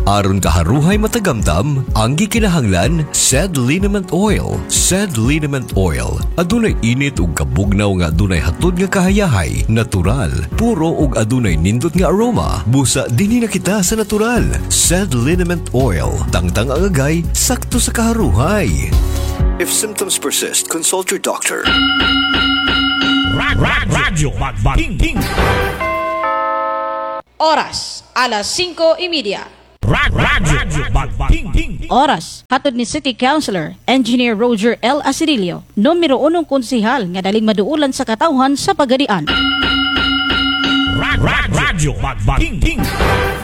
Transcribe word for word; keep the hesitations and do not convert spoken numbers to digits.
Aron kaharuhay matagamtam, ang gikinahanglan, S E D Liniment Oil. S E D Liniment Oil, adunay init ug kabugnaw nga adunay hatod nga kahayahay, natural, puro ug adunay nindot nga aroma. Busa dinhi na kita sa natural. S E D Liniment Oil, tangtang ang agay, sakto sa kaharuhay. If symptoms persist, consult your doctor. Rad, rad, radyo Bagbating Ting. Oras, alas singko y media. Rad, radyo Bagbating Ting. Oras, hatod ni City Councilor, Engineer Roger L. Asirilio, numero unong konsihal nga daling maduulan sa katawhan sa Pagadian. Rad, rad, radyo Bagbating Ting.